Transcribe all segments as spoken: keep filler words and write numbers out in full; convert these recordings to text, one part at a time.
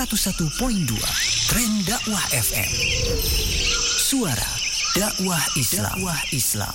seratus satu koma dua Tren Dakwah F M. Suara dakwah Islam. Dakwah Islam.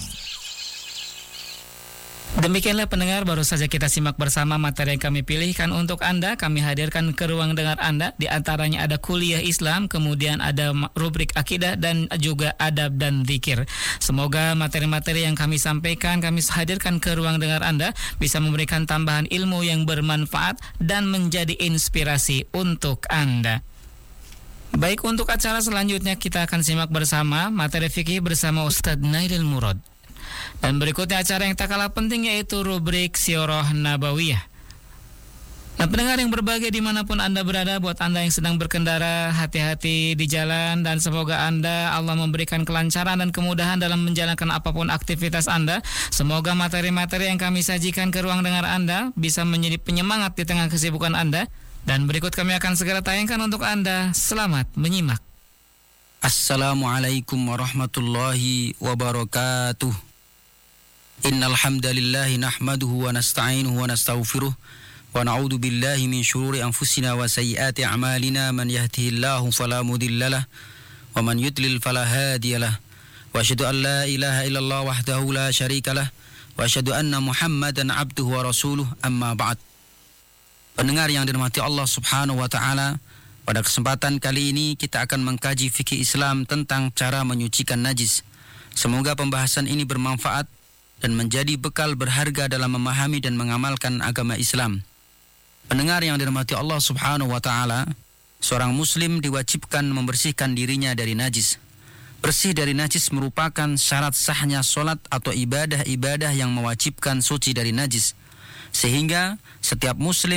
Demikianlah pendengar, baru saja kita simak bersama materi yang kami pilihkan untuk Anda. Kami hadirkan ke ruang dengar Anda. Di antaranya ada kuliah Islam, kemudian ada rubrik akidah, dan juga adab dan zikir. Semoga materi-materi yang kami sampaikan, kami hadirkan ke ruang dengar Anda, bisa memberikan tambahan ilmu yang bermanfaat dan menjadi inspirasi untuk Anda. Baik, untuk acara selanjutnya kita akan simak bersama materi fikih bersama Ustadz Nailul Murad. Dan berikutnya acara yang tak kalah penting, yaitu rubrik Sirah Nabawiyah. Nah, pendengar yang berbahagia dimanapun Anda berada, buat Anda yang sedang berkendara, hati-hati di jalan, dan semoga Anda, Allah memberikan kelancaran dan kemudahan dalam menjalankan apapun aktivitas Anda. Semoga materi-materi yang kami sajikan ke ruang dengar Anda bisa menjadi penyemangat di tengah kesibukan Anda. Dan berikut kami akan segera tayangkan untuk Anda. Selamat menyimak. Assalamualaikum warahmatullahi wabarakatuh. Innal hamdalillahi nahmaduhu wa nasta'inuhu wa nastaghfiruh wa na'udzu billahi min shururi anfusina wa sayyiati a'malina. Man yahdihillahu fala mudhillalah wa man yudlil fala hadiyalah. Wa asyhadu an la ilaha illallah wahdahu la syarikalah wa asyhadu anna Muhammadan abduhu wa rasuluh, amma ba'd. Pendengar yang dirahmati Allah Subhanahu wa taala, pada kesempatan kali ini kita akan mengkaji fikih Islam tentang cara menyucikan najis. Semoga pembahasan ini bermanfaat dan menjadi bekal berharga dalam memahami dan mengamalkan agama Islam. Pendengar yang dirahmati Allah Subhanahu wa taala, seorang muslim diwajibkan membersihkan dirinya dari najis. Bersih dari najis merupakan syarat sahnya solat atau ibadah-ibadah yang mewajibkan suci dari najis. Sehingga setiap muslim